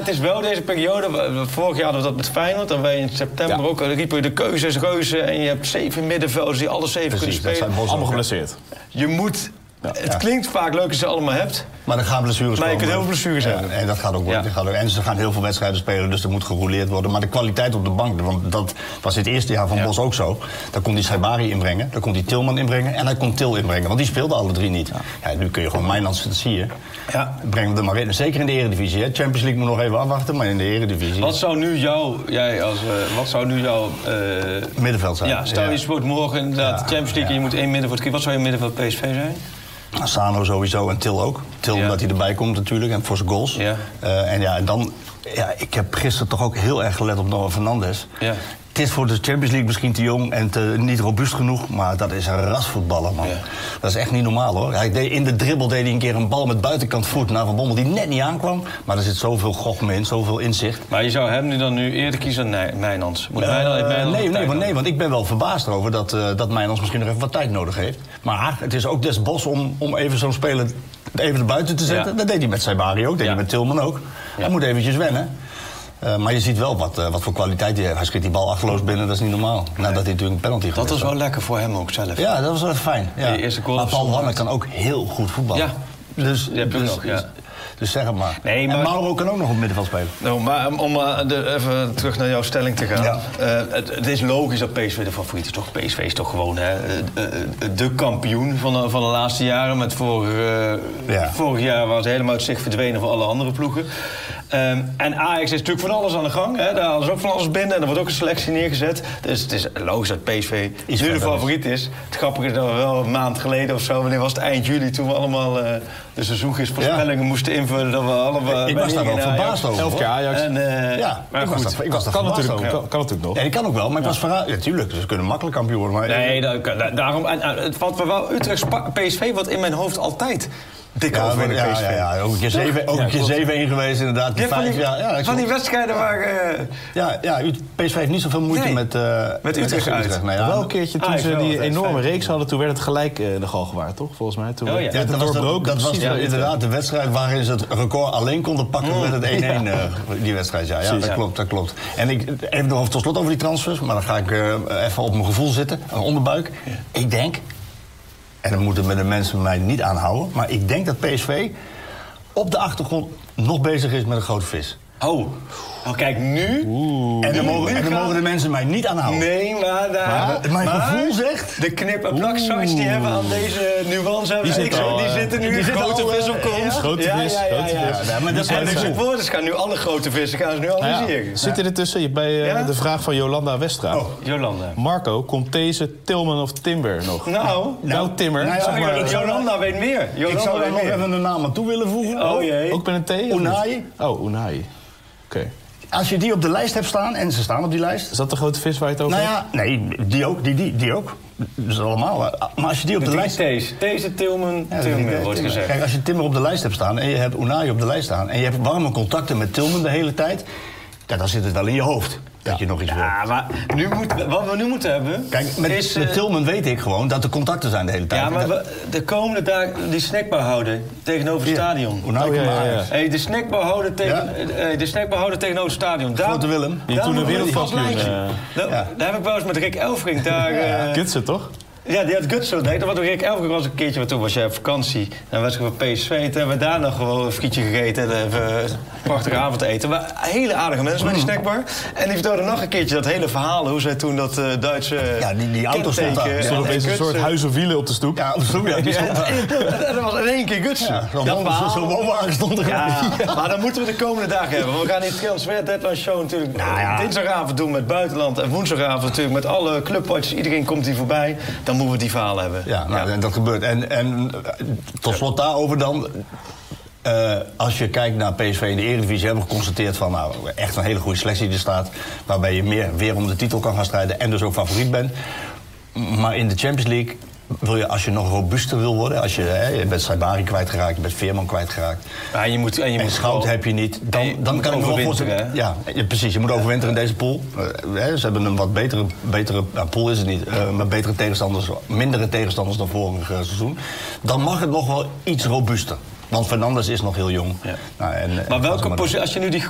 het is wel deze periode. Vorig jaar hadden we dat met Feyenoord. Dan ben je in september ook. Dan riepen we de keuzes reuzen. En je hebt 7 middenvelders die alle 7 kunnen spelen. Allemaal geblesseerd. Je moet... Het klinkt vaak leuk als je ze allemaal hebt. Maar er gaan blessures komen. Maar je kunt heel veel blessures hebben. En dat gaat ook worden. En ze gaan heel veel wedstrijden spelen, dus er moet gerouleerd worden. Maar de kwaliteit op de bank, want dat was het eerste jaar van Bos ook zo. Daar kon hij Saibari inbrengen, daar kon hij Tilman inbrengen en hij kon Til inbrengen. Want die speelden alle 3 niet. Ja, nu kun je gewoon Mijnans, dat zie je. Ja. Breng hem er maar in. Zeker in de Eredivisie. Hè. Champions League moet nog even afwachten, maar in de Eredivisie. Wat zou nu jouw middenveld zijn? Ja, stel je speelt morgen inderdaad de Champions League en je moet 1 middenveld. Wat zou je middenveld PSV zijn? Sano sowieso en Til ook. Til omdat hij erbij komt natuurlijk en voor zijn goals. Ja. En dan... Ja, ik heb gisteren toch ook heel erg gelet op Noah Fernandes. Ja. Het is voor de Champions League misschien te jong en niet robuust genoeg, maar dat is een rasvoetballer, man. Ja. Dat is echt niet normaal, hoor. In de dribbel deed hij een keer een bal met buitenkant voet naar Van Bommel die net niet aankwam. Maar er zit zoveel gochme in, zoveel inzicht. Maar je zou hem dan nu eerder kiezen dan Mijnans? Nee, want ik ben wel verbaasd erover dat Mijnans misschien nog even wat tijd nodig heeft. Maar het is ook des Bos om even zo'n speler even naar buiten te zetten. Ja. Dat deed hij met Saibari ook, deed hij met Tilman ook. Ja. Hij moet eventjes wennen. Maar je ziet wel wat voor kwaliteit hij heeft. Hij schiet die bal achterloos binnen, dat is niet normaal. Nadat hij natuurlijk een penalty dat was wel lekker voor hem ook zelf. Ja, dat was wel fijn. Ja. Maar Paul Wanne kan ook heel goed voetballen. Ja, dus nog, ja. Dus zeg het maar. Nee, maar. En Mauro kan ook nog op middenveld spelen. Nou, maar om even terug naar jouw stelling te gaan. Ja. Het is logisch dat PSV de favoriet is. PSV is toch gewoon de kampioen van de laatste jaren. Met vorig jaar was het helemaal uit zicht verdwenen voor alle andere ploegen. En Ajax is natuurlijk van alles aan de gang. Hè. Daar hadden ze ook van alles binnen en er wordt ook een selectie neergezet. Dus het is logisch dat PSV nu de favoriet is. Het grappige is dat we wel een maand geleden of zo, wanneer was het eind juli, toen we allemaal de seizoensvoorspellingen moesten invullen, dat we allemaal... Ik was daar wel verbaasd over. 11 keer Ajax. Maar goed. Ik was kan natuurlijk nog. Ja, die kan ook wel, maar ik was verraad. Ja, tuurlijk, ze kunnen makkelijk kampioen worden. Maar... Nee, daarom... Het valt me wel... Utrecht PSV wordt in mijn hoofd altijd... Dik overwinning PSV. Ja, ook een keer 7-1 geweest inderdaad. Van die wedstrijden waar... PSV heeft niet zoveel moeite met Utrecht uit. Wel een keertje toen ze die enorme reeks hadden, toen werd het gelijk de Galgenwaard, toch? Volgens mij. Toen dat was inderdaad de wedstrijd waarin ze het record alleen konden pakken met het 1-1. Die wedstrijd, ja, dat klopt. En even nog tot slot over die transfers, maar dan ga ik even op mijn gevoel zitten, een onderbuik. Ik denk... En dan moeten de mensen mij niet aanhouden. Maar ik denk dat PSV op de achtergrond nog bezig is met een grote vis. Oh, kijk, nu... En dan mogen de mensen mij niet aanhouden. Nee, maar mijn gevoel zegt... De knip- en plaksites die hebben aan deze nuance... Die zitten nu grote vis op komst. Grote vis. En de supporters gaan nu alle grote vissen analyseren. Zit er tussen bij de vraag van Jolanda Westra. Jolanda. Marco, komt deze Tilman of Timber nog? Nou Timmer. Jolanda weet meer. Ik zou daar nog even een naam aan toe willen voegen. Oh jee. Ook met een T? Unai. Oh, Unai. Oké. Als je die op de lijst hebt staan, en ze staan op die lijst... Is dat de grote vis waar je het over hebt? Nee, die ook. Die ook. Dus allemaal. Maar als je die op de lijst... Deze Tilman wordt gezegd. Kijk, als je Timmer op de lijst hebt staan en je hebt Unai op de lijst staan... en je hebt warme contacten met Tilman de hele tijd... dan zit het wel in je hoofd. Dat je nog iets wil. Ja, maar wat we nu moeten hebben... Kijk, met Tilman weet ik gewoon dat er contacten zijn de hele tijd. Ja, maar de komende dagen die snackbar houden tegenover het stadion. Hey, de snackbar houden tegenover het stadion. Grote Willem. Die toen een wereldkampioen... Daar heb ik wel eens met Rick Elfrink daar... Gutsen, toch? Ja, die had Gutsen. Nee, dat was Rick Elfrink was een keertje, want toen was jij op vakantie. Dan was ik op PSV. Toen hebben we daar nog gewoon een frietje gegeten en even een prachtige avond eten. Maar hele aardige mensen bij die snackbar. En die vertelden nog een keertje dat hele verhaal, hoe zij toen dat Duitse... Ja, die auto stond daar. Er stond opeens een soort huis of wielen op de stoep. Ja, op de stoep, ja. En dat was in één keer Gutsen. Zo'n woonwagen stond er. Ja, maar dan moeten we de komende dagen hebben. We gaan die Transfer Deadline Show natuurlijk dinsdagavond doen met buitenland. En woensdagavond natuurlijk met alle clubwatchers. Iedereen komt hier voorbij. Dan moeten we die verhalen hebben. Ja, en dat gebeurt. En tot slot daarover dan... als je kijkt naar PSV in de Eredivisie... hebben we geconstateerd van echt een hele goede selectie die er staat... waarbij je weer om de titel kan gaan strijden... en dus ook favoriet bent. Maar in de Champions League... wil je, als je nog robuuster wil worden... je bent Saibari kwijtgeraakt, je bent Veerman kwijtgeraakt... en Schout heb je niet... dan kan ik me wel voorstellen... Ja, precies, je moet overwinteren in deze pool. Ze hebben een wat betere pool is het niet... maar betere tegenstanders, mindere tegenstanders dan vorig seizoen. Dan mag het nog wel iets robuuster. Want Fernandes is nog heel jong. Ja. Maar welke positie, als je nu die